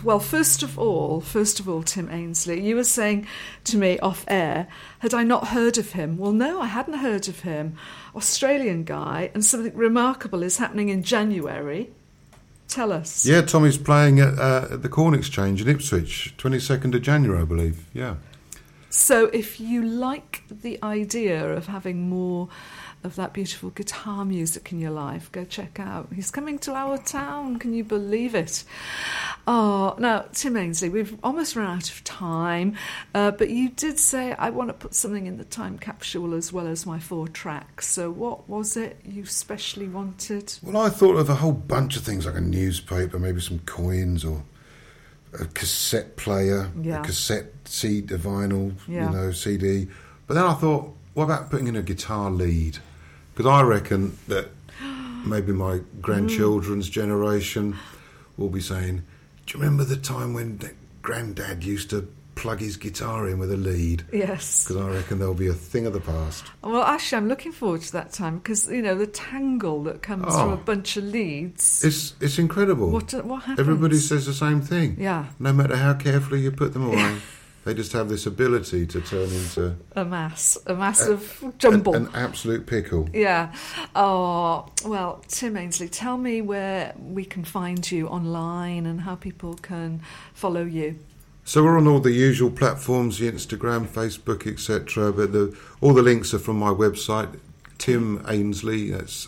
Well, first of all, Tim Ainsley, you were saying to me off air, had I not heard of him? Well, no, I hadn't heard of him. Australian guy, and something remarkable is happening in January. Tell us. Yeah, Tommy's playing at the Corn Exchange in Ipswich, 22nd of January, I believe. Yeah. So if you like the idea of having more of that beautiful guitar music in your life, go check out. He's coming to our town. Can you believe it? Oh, now, Tim Ainsley, we've almost run out of time, but you did say I want to put something in the time capsule as well as my 4 tracks. So what was it you specially wanted? Well, I thought of a whole bunch of things, like a newspaper, maybe some coins, or a cassette player, a cassette CD, a vinyl, CD. But then I thought, what about putting in a guitar lead? Because I reckon that maybe my grandchildren's generation will be saying, do you remember the time when Granddad used to plug his guitar in with a lead? Yes. Because I reckon there'll be a thing of the past. Well, actually, I'm looking forward to that time because, the tangle that comes from a bunch of leads. It's incredible. What happens? Everybody says the same thing. Yeah. No matter how carefully you put them away. They just have this ability to turn into a massive jumble. An absolute pickle. Yeah. Oh, well, Tim Ainsley, tell me where we can find you online and how people can follow you. So we're on all the usual platforms, the Instagram, Facebook, etc. But all the links are from my website, Tim Ainsley, that's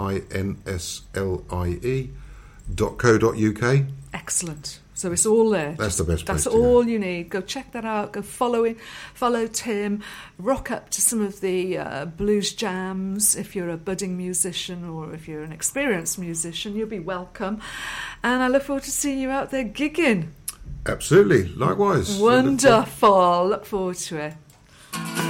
AINSLIE.co.uk. Excellent. So it's all there. That's the best place. That's all you need. Go check that out. Go follow Tim. Rock up to some of the blues jams. If you're a budding musician or if you're an experienced musician, you'll be welcome. And I look forward to seeing you out there gigging. Absolutely. Likewise. Wonderful. Look forward to it.